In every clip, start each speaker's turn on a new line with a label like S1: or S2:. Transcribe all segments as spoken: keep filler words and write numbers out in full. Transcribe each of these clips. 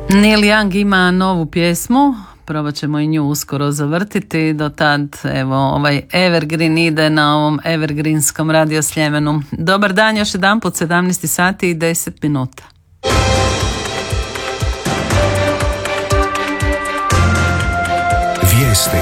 S1: Neil Young ima novu pjesmu, probat ćemo i nju uskoro zavrtiti, do tad evo ovaj Evergreen ide na ovom Evergreenskom radio Sljemenu. Dobar dan još jedan put, sedamnaest sati i deset minuta.
S2: Vijesti.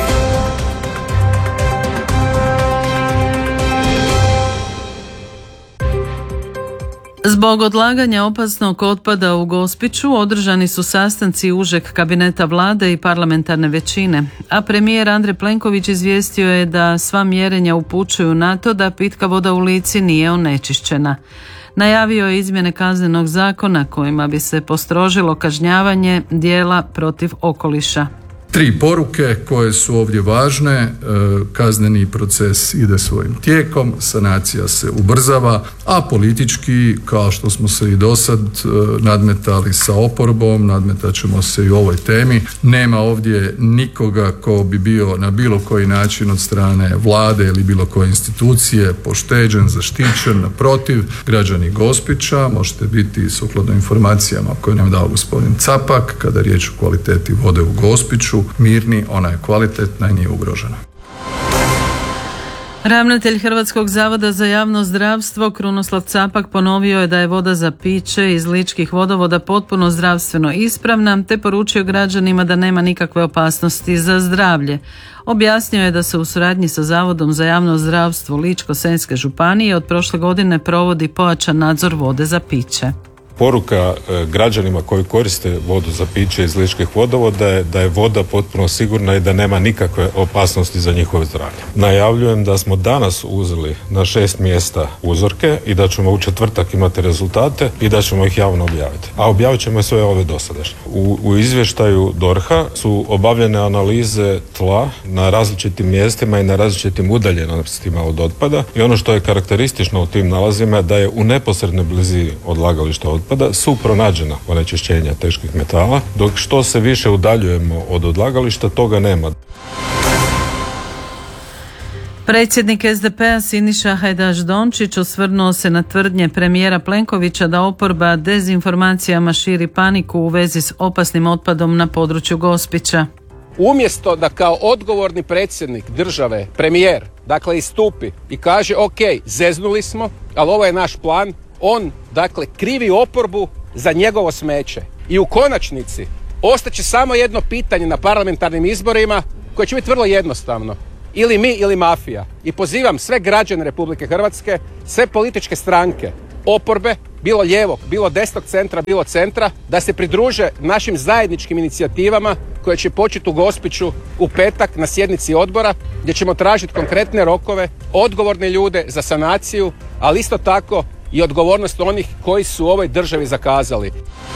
S1: Zbog odlaganja opasnog otpada u Gospiću održani su sastanci užeg kabineta vlade i parlamentarne većine, a premijer Andrej Plenković izvijestio je da sva mjerenja upućuju na to da pitka voda u Lici nije onečišćena. Najavio je izmjene kaznenog zakona kojima bi se postrožilo kažnjavanje djela protiv okoliša.
S3: Tri poruke koje su ovdje važne, kazneni proces ide svojim tijekom, sanacija se ubrzava, a politički, kao što smo se i dosad nadmetali sa oporbom, nadmetat ćemo se i u ovoj temi. Nema ovdje nikoga ko bi bio na bilo koji način od strane vlade ili bilo koje institucije pošteđen, zaštićen. Naprotiv, građani Gospića, možete biti sukladno informacijama koje nam dao gospodin Capak, kada je riječ o kvaliteti vode u Gospiću, mirni, ona je kvalitetna i nije ugrožena.
S1: Ravnatelj Hrvatskog zavoda za javno zdravstvo Krunoslav Capak ponovio je da je voda za piće iz ličkih vodovoda potpuno zdravstveno ispravna, te poručio građanima da nema nikakve opasnosti za zdravlje. Objasnio je da se u suradnji sa Zavodom za javno zdravstvo Ličko-senjske županije od prošle godine provodi pojačan nadzor vode za piće.
S4: Poruka građanima koji koriste vodu za piće iz ličkih vodovoda je da je voda potpuno sigurna i da nema nikakve opasnosti za njihovo zdravlje. Najavljujem da smo danas uzeli na šest mjesta uzorke i da ćemo u četvrtak imati rezultate i da ćemo ih javno objaviti. A objavit ćemo sve ove dosadašnje. U, u izvještaju D O R H-a su obavljene analize tla na različitim mjestima i na različitim udaljenostima od otpada i ono što je karakteristično u tim nalazima je da je u neposrednoj blizini odlagališta otpada su pronađena onečišćenja teških metala, dok što se više udaljujemo od odlagališta, toga nema.
S1: Predsjednik S D P-a Siniša Hajdaš Dončić osvrnuo se na tvrdnje premijera Plenkovića da oporba dezinformacijama širi paniku u vezi s opasnim otpadom na području Gospića.
S5: Umjesto da kao odgovorni predsjednik države, premijer, dakle istupi i kaže ok, zeznuli smo, ali ovo je naš plan, on, dakle, krivi oporbu za njegovo smeće. I u konačnici ostaće samo jedno pitanje na parlamentarnim izborima koje će biti vrlo jednostavno. Ili mi ili mafija. I pozivam sve građane Republike Hrvatske, sve političke stranke, oporbe, bilo lijevog, bilo desnog centra, bilo centra, da se pridruže našim zajedničkim inicijativama koje će početi u Gospiću u petak na sjednici odbora, gdje ćemo tražiti konkretne rokove, odgovorne ljude za sanaciju, ali isto tako i odgovornost onih koji su u ovoj državi zakazali.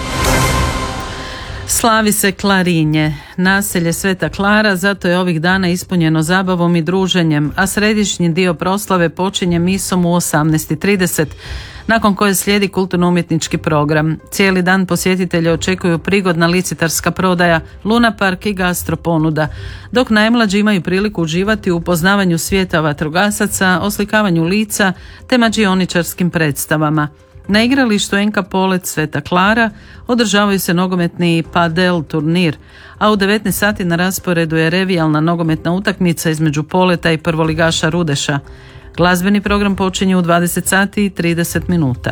S1: Slavi se Klarinje, naselje Sveta Klara, zato je ovih dana ispunjeno zabavom i druženjem, a središnji dio proslave počinje misom u osamnaest i trideset, nakon koje slijedi kulturno-umjetnički program. Cijeli dan posjetitelje očekuju prigodna licitarska prodaja, lunapark i gastro ponuda, dok najmlađi imaju priliku uživati u upoznavanju svijeta vatrogasaca, oslikavanju lica te mađioničarskim predstavama. Na igralištu N K Polet Sveta Klara održavaju se nogometni padel turnir, a u devetnaest sati na rasporedu je revijalna nogometna utakmica između Poleta i prvoligaša Rudeša. Glazbeni program počinje u dvadeset sati i trideset minuta.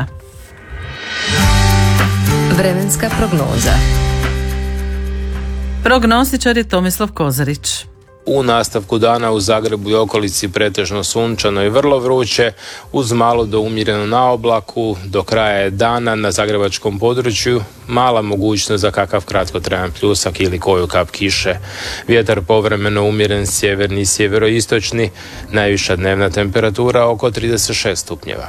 S2: Vremenska prognoza.
S1: Prognostičar je Tomislav Kozarić.
S6: U nastavku dana u Zagrebu i okolici pretežno sunčano i vrlo vruće, uz malo do umjereno na oblaku. Do kraja dana na zagrebačkom području mala mogućnost za kakav kratkotrajan pljusak ili koju kap kiše. Vjetar povremeno umjeren sjeverni i sjeveroistočni, najviša dnevna temperatura oko trideset šest stupnjeva.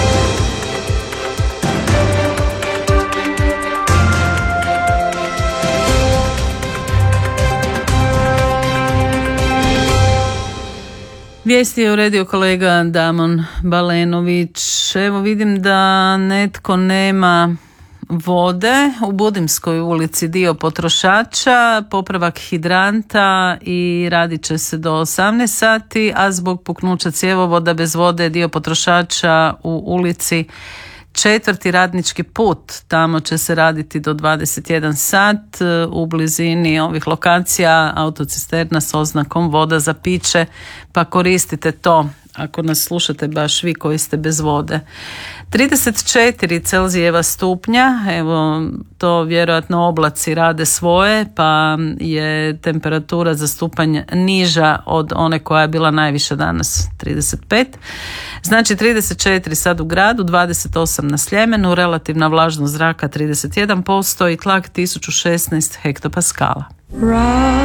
S1: Vijesti je uredio kolega Damon Balenović. Evo vidim da netko nema vode u Budimskoj ulici, dio potrošača, popravak hidranta i radit će se do osamnaest sati, a zbog puknuća cjevovoda bez vode dio potrošača u ulici Četvrti radnički put, tamo će se raditi do dvadeset jedan sat u blizini ovih lokacija, autocisterna s oznakom voda za piće, pa koristite to ako nas slušate baš vi koji ste bez vode. trideset četiri Celzijeva stupnja, evo to vjerojatno oblaci rade svoje, pa je temperatura za stupanj niža od one koja je bila najviša danas, trideset pet. Znači trideset četiri sad u gradu, dvadeset osam na Sljemenu, relativna vlažnost zraka trideset jedan posto i tlak tisuću šesnaest hektopaskala.